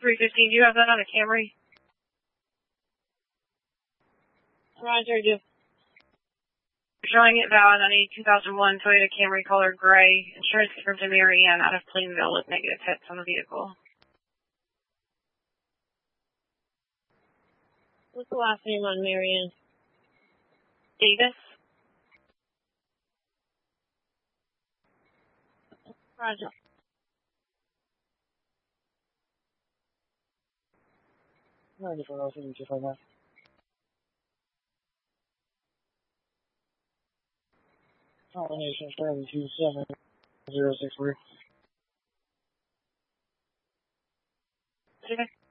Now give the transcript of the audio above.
315, do you have that on a Camry? Roger, do. Showing it valid on a 2001 Toyota Camry color gray. Insurance confirmed to Mary Ann out of Plainville with negative hits on the vehicle. What's the last name on Mary Ann? Davis? Roger. Roger for us, you just on that. Combination starting 27063. Okay.